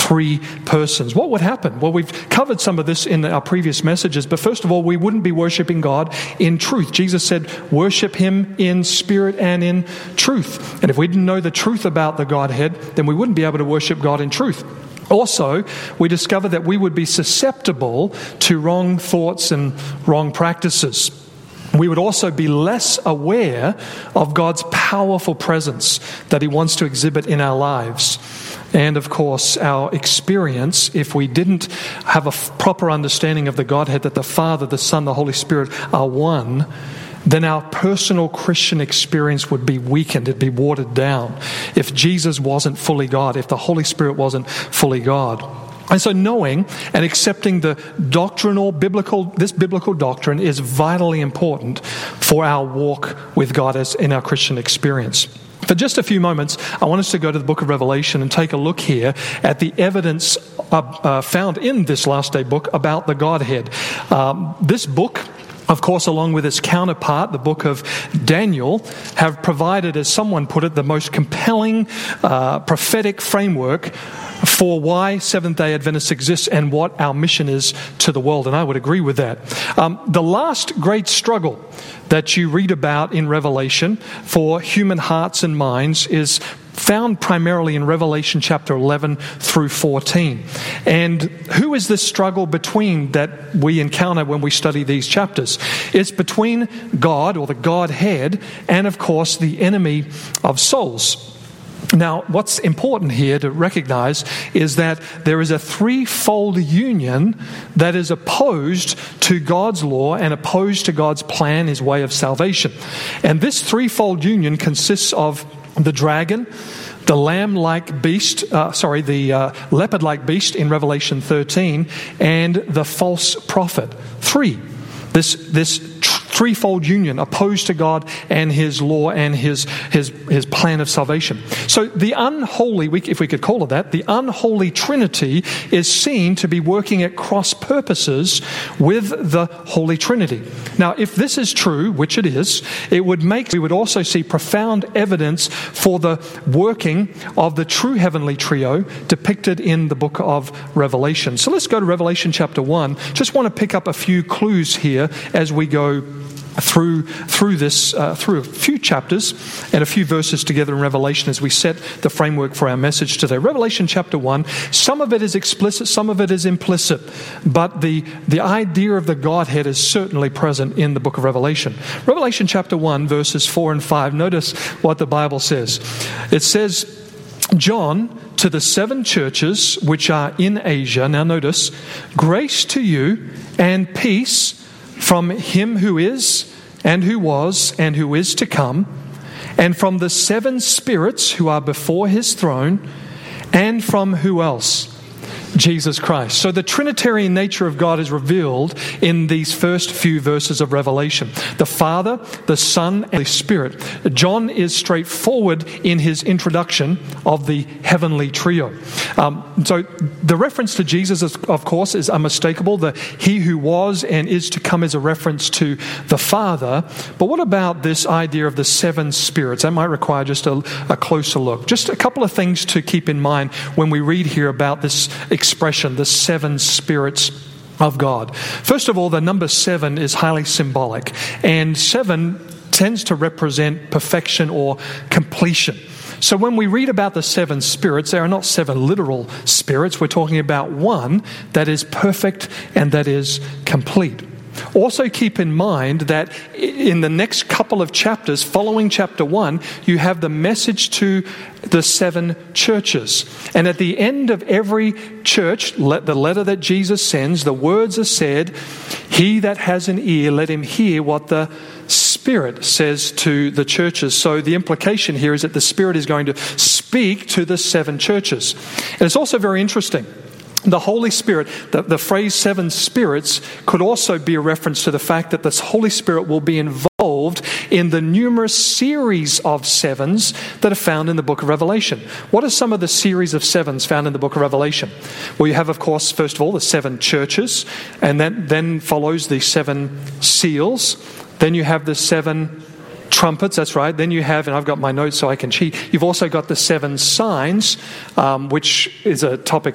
three persons. What would happen? Well, we've covered some of this in our previous messages, but first of all, we wouldn't be worshiping God in truth. Jesus said, worship him in spirit and in truth. And if we didn't know the truth about the Godhead, then we wouldn't be able to worship God in truth. Also, we discovered that we would be susceptible to wrong thoughts and wrong practices. We would also be less aware of God's powerful presence that he wants to exhibit in our lives. And of course, our experience, if we didn't have a proper understanding of the Godhead, that the Father, the Son, the Holy Spirit are one, then our personal Christian experience would be weakened, it'd be watered down. If Jesus wasn't fully God, if the Holy Spirit wasn't fully God. And so knowing and accepting the this biblical doctrine is vitally important for our walk with God as in our Christian experience. For just a few moments, I want us to go to the book of Revelation and take a look here at the evidence found in this last day book about the Godhead. This book, of course, along with its counterpart, the book of Daniel, have provided, as someone put it, the most compelling prophetic framework for why Seventh-day Adventists exist and what our mission is to the world. And I would agree with that. The last great struggle that you read about in Revelation for human hearts and minds is found primarily in Revelation chapter 11 through 14. And who is this struggle between that we encounter when we study these chapters? It's between God, or the Godhead, and of course the enemy of souls. Now, what's important here to recognize is that there is a threefold union that is opposed to God's law and opposed to God's plan, his way of salvation. And this threefold union consists of the dragon, the lamb-like beast, the leopard-like beast in Revelation 13, and the false prophet. This threefold union opposed to God and his law and his plan of salvation. So the unholy, if we could call it that, the unholy Trinity is seen to be working at cross purposes with the Holy Trinity. Now, if this is true, which it is, we would also see profound evidence for the working of the true heavenly trio depicted in the book of Revelation. So let's go to Revelation chapter 1. Just want to pick up a few clues here as we go through a few chapters and a few verses together in Revelation as we set the framework for our message today. Revelation chapter 1, some of it is explicit, some of it is implicit, but the idea of the Godhead is certainly present in the book of Revelation. Revelation chapter 1, verses 4 and 5, notice what the Bible says. It says, John, to the 7 churches which are in Asia, now notice, grace to you and peace from him who is, and who was, and who is to come, and from the 7 spirits who are before his throne, and from who else? Jesus Christ. So the Trinitarian nature of God is revealed in these first few verses of Revelation. The Father, the Son, and the Spirit. John is straightforward in his introduction of the heavenly trio. So the reference to Jesus, of course, is unmistakable. The he who was and is to come is a reference to the Father. But what about this idea of the 7 spirits? That might require just a closer look. Just a couple of things to keep in mind when we read here about this expression, the 7 spirits of God. First of all, the number 7 is highly symbolic, and 7 tends to represent perfection or completion. So when we read about the 7 spirits, they are not 7 literal spirits. We're talking about one that is perfect and that is complete. Also keep in mind that in the next couple of chapters, following chapter 1, you have the message to the 7 churches. And at the end of every church, the letter that Jesus sends, the words are said, he that has an ear, let him hear what the Spirit says to the churches. So the implication here is that the Spirit is going to speak to the 7 churches. And it's also very interesting. The Holy Spirit, the phrase 7 spirits could also be a reference to the fact that the Holy Spirit will be involved in the numerous series of 7s that are found in the book of Revelation. What are some of the series of 7s found in the book of Revelation? Well, you have, of course, first of all, the 7 churches, and then follows the 7 seals. Then you have the 7 trumpets, that's right. Then you have, and I've got my notes so I can cheat, you've also got the 7 signs, which is a topic